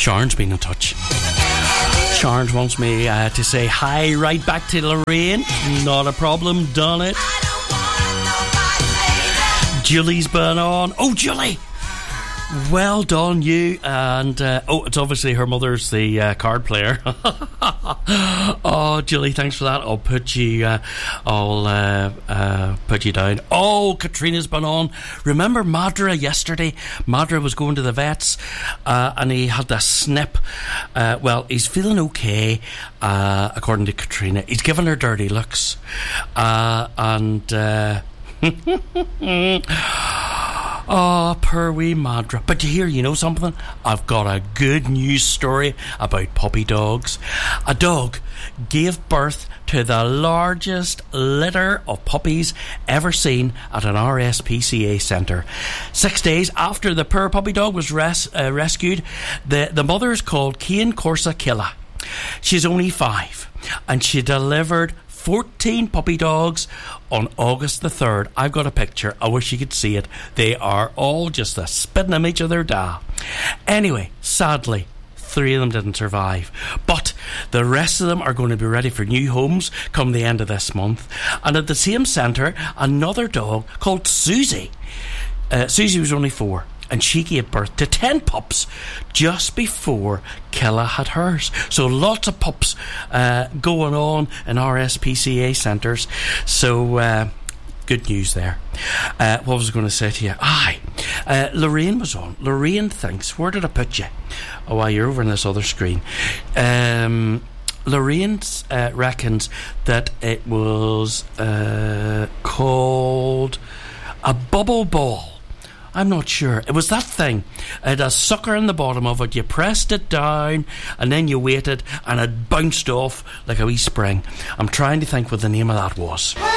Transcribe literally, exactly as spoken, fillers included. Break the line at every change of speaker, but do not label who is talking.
Sharon's been in touch. Sharon wants me uh, to say hi right back to Lorraine. Not a problem, done it. Julie's been on. Oh, Julie! Well done, you. And uh, oh, it's obviously her mother's the uh, card player. Oh, Julie, thanks for that. I'll put you uh, I'll uh, uh, put you down. Oh, Katrina's been on. Remember Madra yesterday? Madra was going to the vets uh, and he had a snip. Uh, well, he's feeling okay, uh, according to Katrina. He's given her dirty looks. Uh, and uh, oh, poor wee Madra. But you hear, you know something? I've got a good news story about puppy dogs. A dog gave birth to the largest litter of puppies ever seen at an R S P C A centre. Six days after the poor puppy dog was res- uh, rescued, the, the mother is called Cian Corsa Killa. She's only five, and she delivered fourteen puppy dogs on August the third. I've got a picture. I wish you could see it. They are all just a spitting image of their da. Anyway, sadly, three of them didn't survive. But the rest of them are going to be ready for new homes come the end of this month. And at the same centre, another dog called Susie. Uh, Susie was only four. And she gave birth to ten pups just before Killa had hers. So lots of pups uh, going on in R S P C A centres. So uh, good news there. Uh, what was I going to say to you? Aye, uh, Lorraine was on. Lorraine thinks, where did I put you? Oh, well, you're over on this other screen. Um... Lorraine uh, reckons that it was uh, called a bubble ball. I'm not sure. It was that thing. It had a sucker in the bottom of it. You pressed it down and then you waited and it bounced off like a wee spring. I'm trying to think what the name of that was.